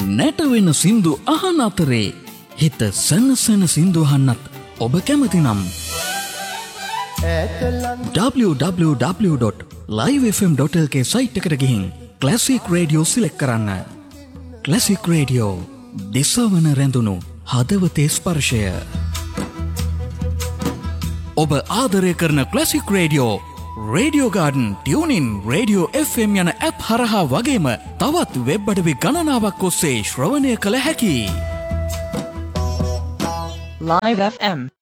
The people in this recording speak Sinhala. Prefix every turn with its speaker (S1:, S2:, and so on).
S1: නැටවෙන සින්දු අහන අතරේ හිත සනසන සින්දු අහන්නත් ඔබ කැමති නම් www.livefm.lk සයිට් එකට ගිහින් ක්ලාසික් රේඩියෝ සිලෙක්ට් කරන්න. ක්ලාසික් රේඩියෝ දිසවන රැඳුණු හදවතේ ස්පර්ශය. ඔබ ආදරය කරන classic radio radio garden tuning radio FM යන ඇප් හරහා වගේම තවත් වෙබ් අඩවි ගණනාවක් ඔස්සේ ශ්‍රවණය කළ හැකි.
S2: Live FM